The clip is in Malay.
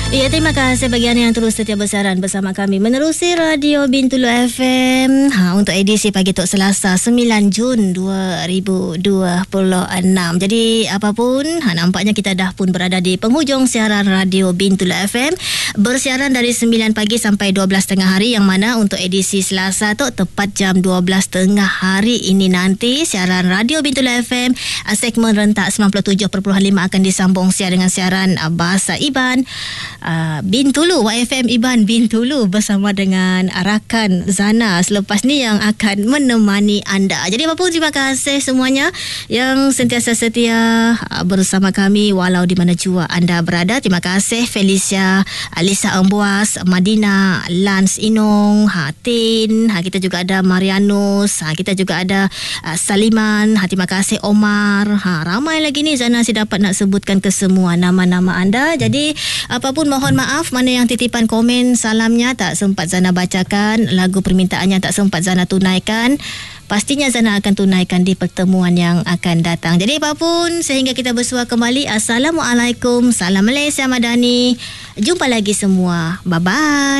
Ya, terima kasih bagi anda yang terus setia bersiaran bersama kami menerusi Radio Bintulu FM untuk edisi pagi Tok Selasa 9 Jun 2026. Jadi apapun, nampaknya kita dah pun berada di penghujung siaran Radio Bintulu FM, bersiaran dari 9 pagi sampai 12 tengah hari, yang mana untuk edisi Selasa Tok tepat jam 12 tengah hari ini nanti siaran Radio Bintulu FM segmen rentak 97.5 akan disambung dengan siaran Bahasa Iban Bintulu, YFM Iban Bintulu bersama dengan rakan Zana selepas ni yang akan menemani anda. Jadi apapun, terima kasih semuanya yang sentiasa setia bersama kami walau di mana jua anda berada. Terima kasih Felicia, Alisa Embuas, Madina, Lance Inong, Tin, kita juga ada Marianus, kita juga ada Saliman, terima kasih Omar, ramai lagi ni Zana si dapat nak sebutkan ke semua nama-nama anda. Jadi apapun, mohon maaf mana yang titipan komen salamnya tak sempat Zana bacakan, lagu permintaannya tak sempat Zana tunaikan. Pastinya Zana akan tunaikan di pertemuan yang akan datang. Jadi apapun, sehingga kita bersua kembali, Assalamualaikum, salam Malaysia Madani. Jumpa lagi semua. Bye-bye.